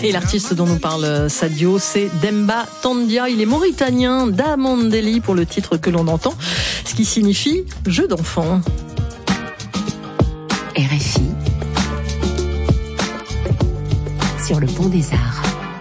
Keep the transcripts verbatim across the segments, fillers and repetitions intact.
Et l'artiste dont nous parle Sadio, c'est Demba Tandia. Il est mauritanien d'Amandeli pour le titre que l'on entend, ce qui signifie jeu d'enfant. R F I sur le pont des Arts.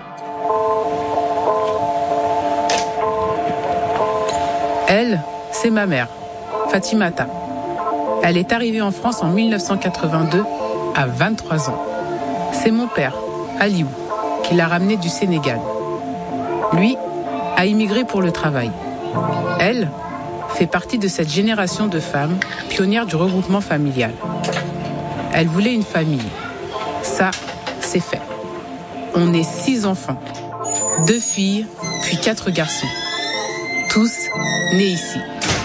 Elle, c'est ma mère, Fatimata. Elle est arrivée en France en mille neuf cent quatre-vingt-deux, à vingt-trois ans. C'est mon père, Aliou, qui l'a ramenée du Sénégal. Lui a immigré pour le travail. Elle fait partie de cette génération de femmes pionnières du regroupement familial. Elle voulait une famille. Ça, c'est fait. On est six enfants, deux filles, puis quatre garçons. Tous nés ici.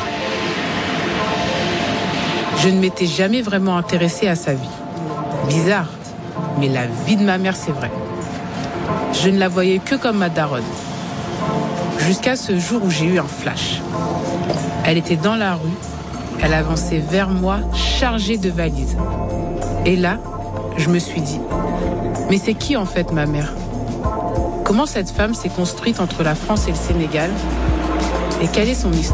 Je ne m'étais jamais vraiment intéressée à sa vie. Bizarre, mais la vie de ma mère, c'est vrai. Je ne la voyais que comme ma daronne. Jusqu'à ce jour où j'ai eu un flash. Elle était dans la rue, elle avançait vers moi, chargée de valises. Et là, je me suis dit, mais c'est qui en fait ma mère ? Comment cette femme s'est construite entre la France et le Sénégal ? Et quelle est son histoire ?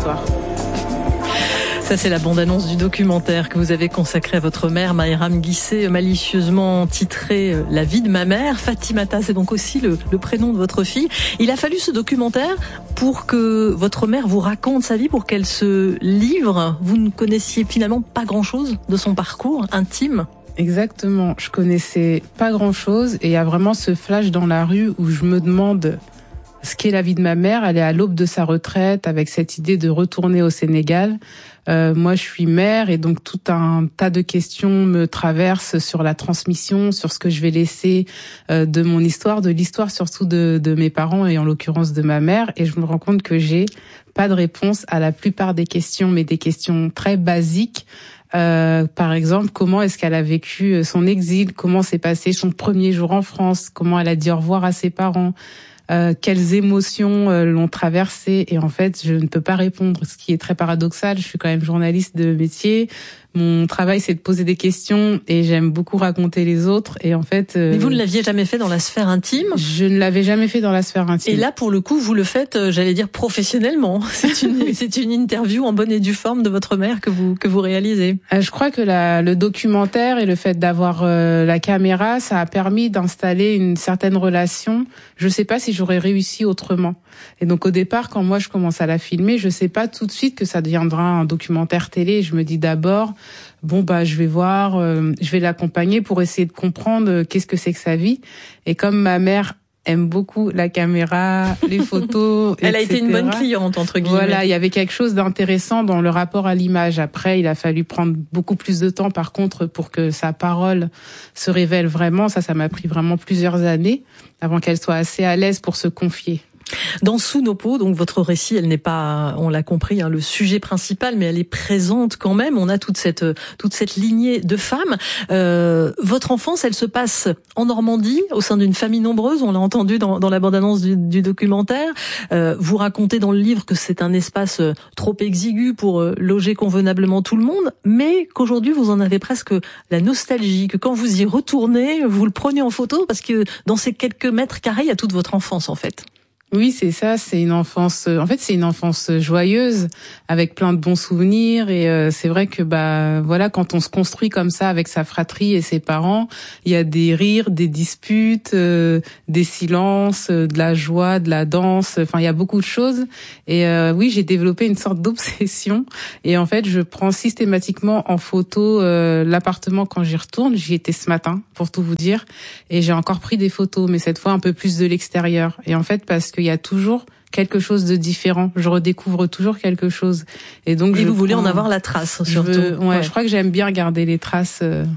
Ça, c'est la bande-annonce du documentaire que vous avez consacré à votre mère, Maïram Guissé, malicieusement titré « La vie de ma mère ». Fatimata, c'est donc aussi le, le prénom de votre fille. Il a fallu ce documentaire pour que votre mère vous raconte sa vie, pour qu'elle se livre. Vous ne connaissiez finalement pas grand-chose de son parcours intime ? Exactement. Je connaissais pas grand-chose et il y a vraiment ce flash dans la rue où je me demande ce qu'est la vie de ma mère. Elle est à l'aube de sa retraite avec cette idée de retourner au Sénégal. Euh, moi, je suis mère et donc tout un tas de questions me traversent sur la transmission, sur ce que je vais laisser euh, de mon histoire, de l'histoire surtout de, de mes parents et en l'occurrence de ma mère. Et je me rends compte que j'ai pas de réponse à la plupart des questions, mais des questions très basiques. Euh, par exemple, comment est-ce qu'elle a vécu son exil? Comment s'est passé son premier jour en France? Comment elle a dit au revoir à ses parents? Euh, quelles émotions euh, l'ont traversée? Et en fait, je ne peux pas répondre, ce qui est très paradoxal. Je suis quand même journaliste de métier. Mon travail, c'est de poser des questions et j'aime beaucoup raconter les autres. Et en fait, euh, mais vous ne l'aviez jamais fait dans la sphère intime? Je ne l'avais jamais fait dans la sphère intime. Et là, pour le coup, vous le faites, euh, j'allais dire professionnellement. C'est une, c'est une interview en bonne et due forme de votre mère que vous que vous réalisez. Euh, je crois que la, le documentaire et le fait d'avoir euh, la caméra, ça a permis d'installer une certaine relation. Je sais pas si j'aurais réussi autrement. Et donc au départ, quand moi je commence à la filmer, je sais pas tout de suite que ça deviendra un documentaire télé. Je me dis d'abord, bon bah je vais voir, euh, je vais l'accompagner pour essayer de comprendre euh, qu'est-ce que c'est que sa vie. Et comme ma mère aime beaucoup la caméra, les photos, elle a et cetera. été une bonne cliente entre guillemets. Voilà, il y avait quelque chose d'intéressant dans le rapport à l'image. Après, il a fallu prendre beaucoup plus de temps, par contre, pour que sa parole se révèle vraiment. Ça, ça m'a pris vraiment plusieurs années avant qu'elle soit assez à l'aise pour se confier. Dans Sous nos peaux, donc votre récit, elle n'est pas, on l'a compris, hein, le sujet principal, mais elle est présente quand même. On a toute cette toute cette lignée de femmes. Euh, votre enfance, elle se passe en Normandie, au sein d'une famille nombreuse. On l'a entendu dans, dans la bande-annonce du, du documentaire. Euh, vous racontez dans le livre que c'est un espace trop exigu pour loger convenablement tout le monde, mais qu'aujourd'hui vous en avez presque la nostalgie. Que quand vous y retournez, vous le prenez en photo parce que dans ces quelques mètres carrés, il y a toute votre enfance en fait. Oui, c'est ça, c'est une enfance, en fait, c'est une enfance joyeuse, avec plein de bons souvenirs, et euh, c'est vrai que, bah, voilà, quand on se construit comme ça avec sa fratrie et ses parents, il y a des rires, des disputes, euh, des silences, euh, de la joie, de la danse, enfin, il y a beaucoup de choses, et euh, oui, j'ai développé une sorte d'obsession, et en fait, je prends systématiquement en photo euh, l'appartement quand j'y retourne. J'y étais ce matin, pour tout vous dire, et j'ai encore pris des photos, mais cette fois un peu plus de l'extérieur, et en fait, parce que il y a toujours quelque chose de différent. Je redécouvre toujours quelque chose. Et donc, et je vous voulez prends, en avoir la trace, surtout. Je veux, ouais, ouais. Je crois que j'aime bien garder les traces de,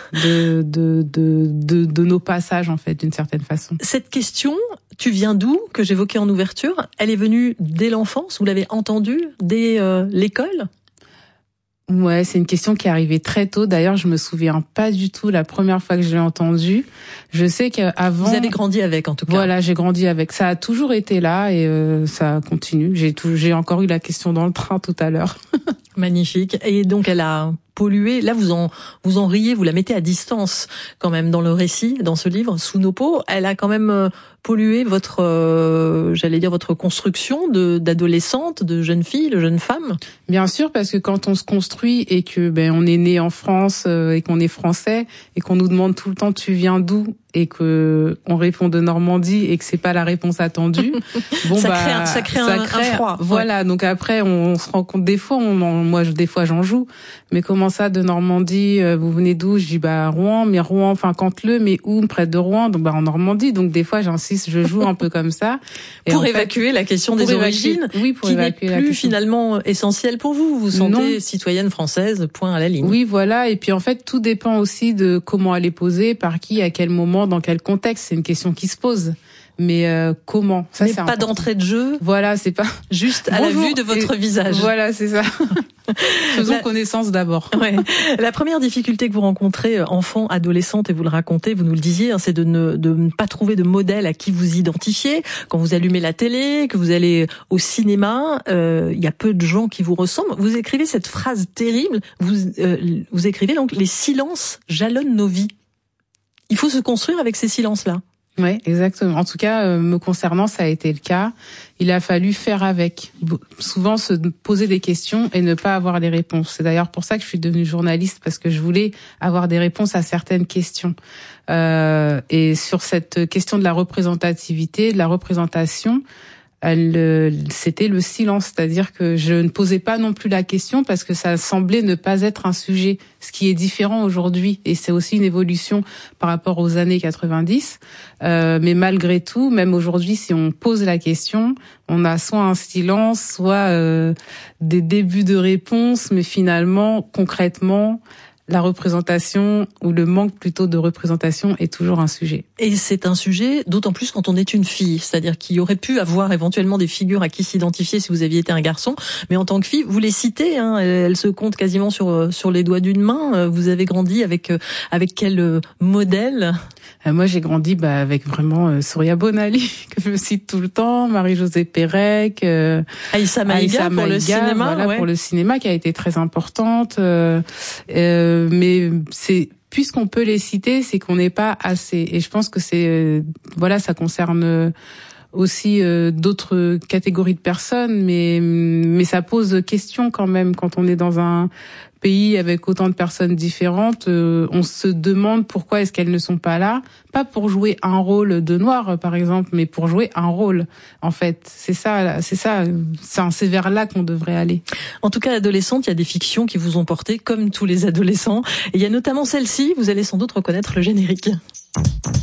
de, de, de, de nos passages, en fait, d'une certaine façon. Cette question, tu viens d'où, que j'évoquais en ouverture, elle est venue dès l'enfance? Vous l'avez entendue dès euh, l'école? Ouais, c'est une question qui est arrivée très tôt. D'ailleurs, je me souviens pas du tout la première fois que je l'ai entendue. Je sais qu'avant... Vous avez grandi avec, en tout cas. Voilà, j'ai grandi avec. Ça a toujours été là et euh, ça continue. J'ai tout, j'ai encore eu la question dans le train tout à l'heure. Magnifique. Et donc, elle a pollué. Là, vous en vous en riez, vous la mettez à distance quand même dans le récit, dans ce livre, Sous nos peaux. Elle a quand même euh, pollué votre, euh, j'allais dire votre construction de d'adolescente, de jeune fille, de jeune femme. Bien sûr, parce que quand on se construit et que ben on est né en France euh, et qu'on est français et qu'on nous demande tout le temps tu viens d'où et que on répond de Normandie et que c'est pas la réponse attendue, bon ça bah crée un, ça crée, ça un, crée un froid. Voilà, ouais. Donc après on, on se rend compte des fois, on, on, moi je, des fois j'en joue, mais comment ça de Normandie, euh, vous venez d'où? Je dis bah Rouen, mais Rouen, enfin Canteleu, mais où? Près de Rouen, donc bah en Normandie. Donc des fois j'insiste, je joue un peu comme ça. Et pour évacuer fait, la question des origines, oui, pour qui n'est plus finalement essentielle pour vous. Vous vous sentez non. citoyenne française, point à la ligne. Oui, voilà. Et puis en fait, tout dépend aussi de comment elle est posée, par qui, à quel moment, dans quel contexte. C'est une question qui se pose. Mais euh, comment ça, Mais c'est pas important. D'entrée de jeu. Voilà, c'est pas juste à Bonjour. La vue de votre Et visage. Voilà, c'est ça. Faisons la... connaissance d'abord. Ouais. La première difficulté que vous rencontrez, enfant, adolescente, et vous le racontez, vous nous le disiez, hein, c'est de ne, de ne pas trouver de modèle à qui vous identifier. Quand vous allumez la télé, que vous allez au cinéma, euh, il y a peu de gens qui vous ressemblent. Vous écrivez cette phrase terrible. Vous, euh, vous écrivez donc les silences jalonnent nos vies. Il faut se construire avec ces silences-là. Oui, exactement. En tout cas, euh, me concernant, ça a été le cas. Il a fallu faire avec. Souvent, se poser des questions et ne pas avoir les réponses. C'est d'ailleurs pour ça que je suis devenue journaliste, parce que je voulais avoir des réponses à certaines questions. Euh, et sur cette question de la représentativité, de la représentation, elle, c'était le silence, c'est-à-dire que je ne posais pas non plus la question parce que ça semblait ne pas être un sujet, ce qui est différent aujourd'hui, et c'est aussi une évolution par rapport aux années quatre-vingt-dix. Euh, mais malgré tout, même aujourd'hui, si on pose la question, on a soit un silence, soit euh, des débuts de réponse, mais finalement, concrètement, la représentation, ou le manque plutôt de représentation, est toujours un sujet. Et c'est un sujet d'autant plus quand on est une fille, c'est-à-dire qu'il y aurait pu avoir éventuellement des figures à qui s'identifier si vous aviez été un garçon, mais en tant que fille, vous les citez, hein, elles se comptent quasiment sur sur les doigts d'une main. Vous avez grandi avec avec quel modèle? Moi, j'ai grandi bah, avec vraiment euh, Souria Bonali, que je cite tout le temps, Marie-Josée Pérec, euh, Aïssa Maïga pour le cinéma, voilà, ouais. pour le cinéma, qui a été très importante. Euh, euh, mais c'est puisqu'on peut les citer, c'est qu'on n'est pas assez. Et je pense que c'est euh, voilà, ça concerne aussi euh, d'autres catégories de personnes, mais mais ça pose question quand même quand on est dans un pays avec autant de personnes différentes. Euh, on se demande pourquoi est-ce qu'elles ne sont pas là, pas pour jouer un rôle de noir par exemple, mais pour jouer un rôle. En fait, c'est ça, c'est ça, c'est vers là qu'on devrait aller. En tout cas, adolescente, il y a des fictions qui vous ont porté, comme tous les adolescents. Et il y a notamment celle-ci. Vous allez sans doute reconnaître le générique.